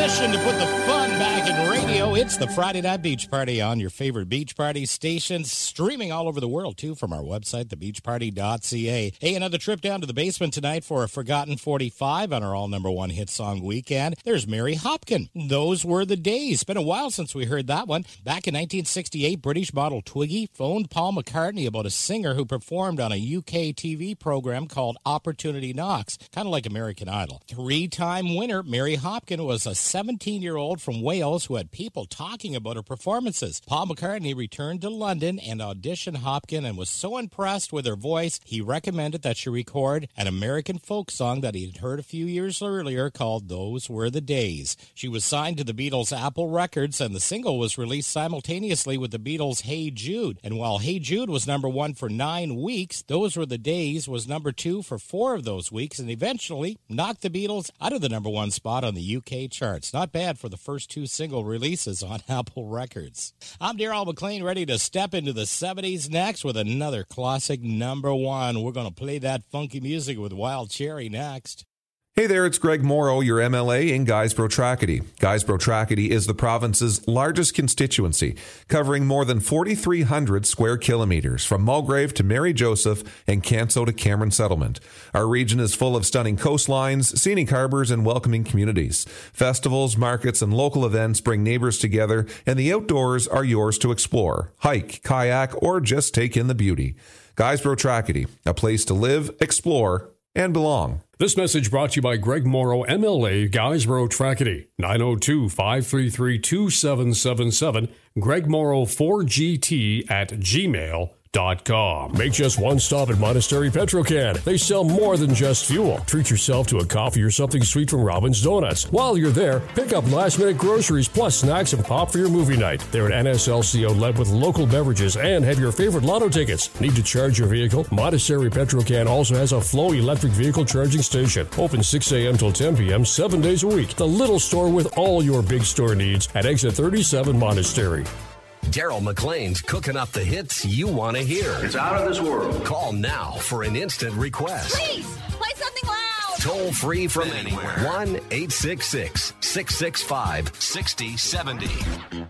mission to put the fun back in radio. It's the Friday Night Beach Party on your favorite beach party stations, streaming all over the world, too, from our website, thebeachparty.ca. Hey, another trip down to the basement tonight for a Forgotten 45 on our all-number-one hit song weekend. There's Mary Hopkin. Those Were the Days. Been a while since we heard that one. Back in 1968, British model Twiggy phoned Paul McCartney about a singer who performed on a UK TV program called Opportunity Knocks, kind of like American Idol. Three-time winner Mary Hopkin was a 17-year-old from Wales who had people talking about her performances. Paul McCartney returned to London and auditioned Hopkin and was so impressed with her voice, he recommended that she record an American folk song that he had heard a few years earlier called Those Were the Days. She was signed to the Beatles' Apple Records, and the single was released simultaneously with the Beatles' Hey Jude. And while Hey Jude was number one for 9 weeks, Those Were the Days was number 2 for 4 of those weeks, and eventually knocked the Beatles out of the number 1 spot on the UK charts. Not bad for the first 2 single releases on Apple Records. I'm Darryl McLean, ready to step into the 70s next with another classic number 1. We're going to play that funky music with Wild Cherry next. Hey there, it's Greg Morrow, your MLA in Guysborough-Tracadie. Guysborough-Tracadie is the province's largest constituency, covering more than 4,300 square kilometers, from Mulgrave to Mary Joseph and Canso to Cameron Settlement. Our region is full of stunning coastlines, scenic harbors, and welcoming communities. Festivals, markets, and local events bring neighbors together, and the outdoors are yours to explore, hike, kayak, or just take in the beauty. Guysborough-Tracadie, a place to live, explore, and belong. This message brought to you by Greg Morrow, MLA, Guysborough-Tracadie, 902-533-2777, Greg Morrow 4GT at gmail.com. Make just one stop at Monastery Petrocan. They sell more than just fuel. Treat yourself to a coffee or something sweet from Robin's Donuts. While you're there, pick up last-minute groceries plus snacks and pop for your movie night. They're an NSLC outlet with local beverages and have your favorite lotto tickets. Need to charge your vehicle? Monastery Petrocan also has a Flow electric vehicle charging station. Open 6 a.m. till 10 p.m. 7 days a week. The little store with all your big store needs at exit 37 Monastery. Darryl McLean's cooking up the hits you want to hear. It's out of this world. Call now for an instant request. Please, play something loud. Toll free from anywhere. 1-866-665-6070.